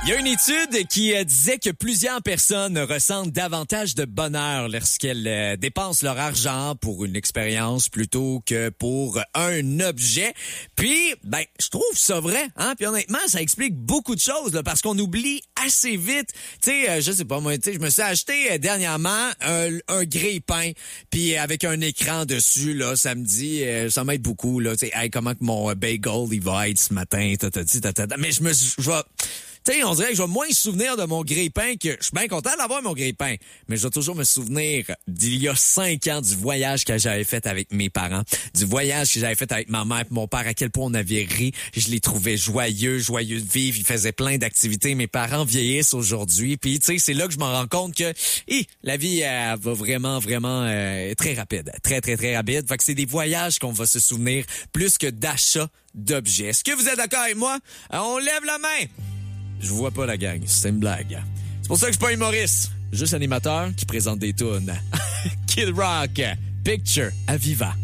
Il y a une étude qui disait que plusieurs personnes ressentent davantage de bonheur lorsqu'elles dépensent leur argent pour une expérience plutôt que pour un objet. Puis, je trouve ça vrai, hein. Puis honnêtement, ça explique beaucoup de choses, là, parce qu'on oublie assez vite. Tu sais, je sais pas moi, tu sais, je me suis acheté dernièrement un grille-pain, puis avec un écran dessus, là, ça me dit, ça m'aide beaucoup, là. Tu sais, hey, comment que mon bagel il va être ce matin, mais je vais. Tu sais, on dirait que je vais moins me souvenir de mon grille-pain que... Je suis bien content d'avoir mon grille-pain, mais je vais toujours me souvenir d'il y a 5 ans, du voyage que j'avais fait avec mes parents, du voyage que j'avais fait avec ma mère et mon père, à quel point on avait ri. Je les trouvais joyeux de vivre. Ils faisaient plein d'activités. Mes parents vieillissent aujourd'hui. Puis, tu sais, c'est là que je m'en rends compte que la vie va vraiment très rapide. Très rapide. Fait que c'est des voyages qu'on va se souvenir plus que d'achats d'objets. Est-ce que vous êtes d'accord avec moi? On lève la main! Je vous vois pas, la gang. C'est une blague. C'est pour ça que je suis pas humoriste. Juste animateur qui présente des tunes. Kid Rock, Picture, à Viva.